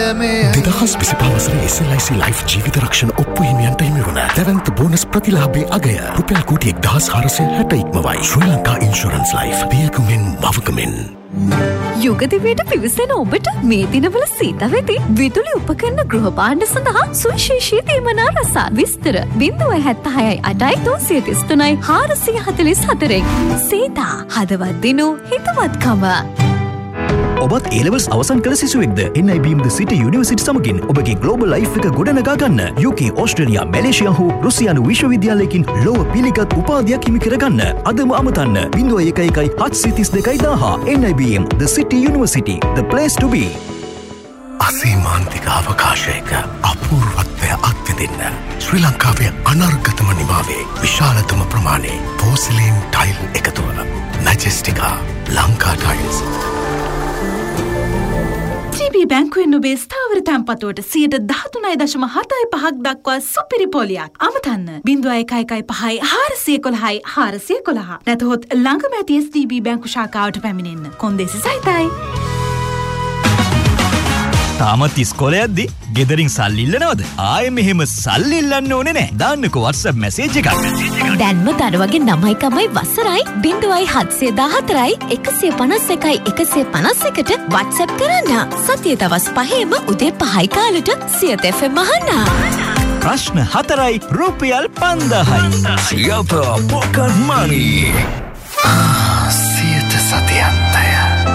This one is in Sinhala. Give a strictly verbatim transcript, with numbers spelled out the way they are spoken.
දෙදහස් විසිපහ වසරේ එස් එල් ආයි සී ලයිෆ් ජීවිත රක්ෂණ ඔප්පු හිමියන්ට හිමි වන දැවැන්ත බෝනස් ප්‍රතිලාභයේ අගය රුපියල් කෝටි එක්දහස් හාරසිය හැට ඉක්මවයි. ශ්‍රී ලංකා ඉන්ෂුරන්ස් ලයිෆ් පියකමින් මවකමින්. යුගදිවයට පිවිසෙන ඔබට මේ දිනවල සීත වෙති විදුලි උපකරණ ගෘහ භාණ්ඩ සඳහා සුවිශේෂී තීමනා රසාත් විස්තර බිංදුව හැත්තෑ හයයි අටයි තුන්සිය තිස් තුනයි හාරසිය හතළිස් හතරෙන්. සීතා හදවත් දිනු හිතවත්කම. ඔබත් A-levels අවසන් කළ සිසුවෙක්ද? එන් ආයි බී එම් ද සිටි යුනිවර්සිටි සමගින් ඔබගේ ග්ලෝබල් ලයිෆ් එක ගොඩනගා ගන්න. යූ කේ, ඕස්ට්‍රේලියා, මැලේසියා හෝ රුසියානු විශ්වවිද්‍යාලයකින් ලොව පිළිගත් උපාධියක් හිමි කරගන්න. අදම අමතන්න බිංදුව එක එකයි හත්සිය තිස් දෙකයි දාහ. එන් ආයි බී එම් ද සිටි university, the place to be. අසීමාන්තික අවකාශයක අපූර්වත්වය අත්විඳින්න ශ්‍රී ලංකාවේ අනර්ගතම නිමාවේ විශාලතම ප්‍රමාණයේ පෝසිලීන් ටයිල් එකතුව මැජෙස්ටිකා ලංකා ටයිල්ස්. ටීබී බැංකුවෙන් ඔබේ ස්ථාවර තැන්පතුවට සියයට දහතුනයි දශම හතයි පහක් දක්වා සුපිරි පොලියක්. අමතන්න බිංදුව එක එකයි පහයි හාරසිය කොළහයි හාරසිය කොළහ. නැතහොත් ළඟම ඇති එස් ටී බී බැංකු ශාඛාවට පැමිණෙන්න. කොන්දේසි සහිතයි. තාමත් ඉස්කෝලේ යද්දි ගෙදරින් සල්ලි ඉල්ලනවද? ආයෙ මෙහෙම සල්ලි ඉල්ලන්න ඕනේ නෑ. දාන්නකෝ WhatsApp message එකක්. දැන්ම දරුවගේ නමයි කමයි වසරයි බිංදුවයි හත්සිය දාහතරයි එකසිය පනස් එකයි එකසිය පනස් එකට WhatsApp කරන්න. සතිය දවස් පහේම උදේ පහයි කාලෙට සියත එෆ් එම් අහන්න. ප්‍රශ්න හතරයි රුපියල් පන්දාහයි. Siyatha pocket money.